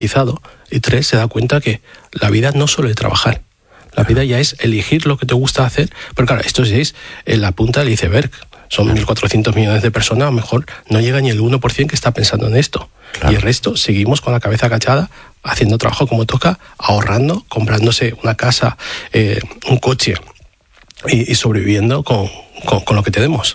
y 3, se da cuenta que la vida no solo es trabajar. La vida ya es elegir lo que te gusta hacer, pero claro, esto es en la punta del iceberg. Son 1.400 millones de personas, a lo mejor no llega ni el 1% que está pensando en esto. Claro. Y el resto seguimos con la cabeza agachada, haciendo trabajo como toca, ahorrando, comprándose una casa, un coche y sobreviviendo con lo que tenemos.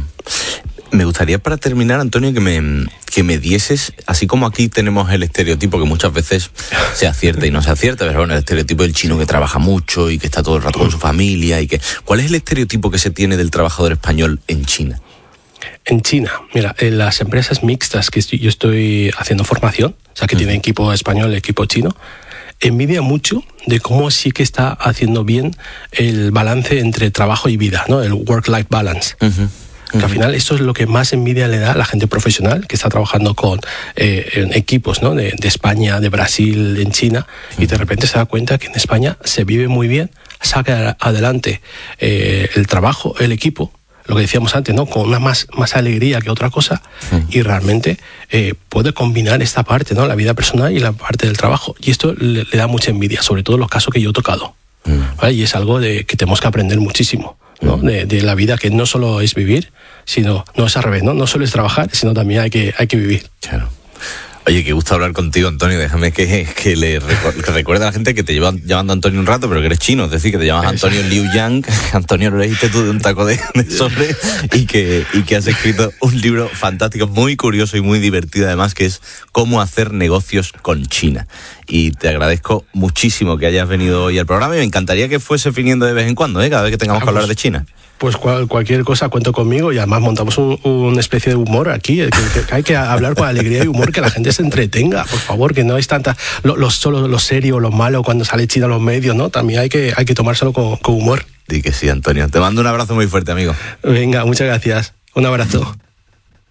Me gustaría, para terminar, Antonio, que me dieses, así como aquí tenemos el estereotipo que muchas veces se acierta y no se acierta, pero bueno, el estereotipo del chino que trabaja mucho y que está todo el rato con su familia ¿cuál es el estereotipo que se tiene del trabajador español en China? En China, mira, en las empresas mixtas que yo estoy haciendo formación, o sea, que tienen equipo español y equipo chino, envidia mucho de cómo sí que está haciendo bien el balance entre trabajo y vida, ¿no? El work-life balance. Que al final esto es lo que más envidia le da a la gente profesional que está trabajando con equipos, ¿no? de España, de Brasil, en China, y de repente se da cuenta que en España se vive muy bien, saca adelante el trabajo, el equipo, lo que decíamos antes, ¿no? Con una más alegría que otra cosa, y realmente puede combinar esta parte, ¿no? La vida personal y la parte del trabajo, y esto le da mucha envidia, sobre todo en los casos que yo he tocado, ¿vale? Y es algo que tenemos que aprender muchísimo, ¿no? De la vida, que no solo es vivir, sino, no es al revés, ¿no? No solo es trabajar, sino también hay que vivir. Claro. Oye, qué gusto hablar contigo, Antonio. Déjame que le recuerde a la gente que te llevan llamando Antonio un rato, pero que eres chino, es decir, que te llamas Antonio Liu Yang. Antonio, lo leíste tú de un taco de sobre, y que has escrito un libro fantástico, muy curioso y muy divertido además, que es Cómo hacer negocios con China. Y te agradezco muchísimo que hayas venido hoy al programa, y me encantaría que fuese viniendo de vez en cuando, cada vez que tengamos que hablar de China. Pues cualquier cosa cuento conmigo, y además montamos una especie de humor aquí, que hay que hablar con alegría y humor, que la gente se entretenga, por favor, que no es tanta solo lo serio, lo malo cuando sale China en los medios, ¿no? También hay que tomárselo con humor. Di que sí, Antonio. Te mando un abrazo muy fuerte, amigo. Venga, muchas gracias. Un abrazo.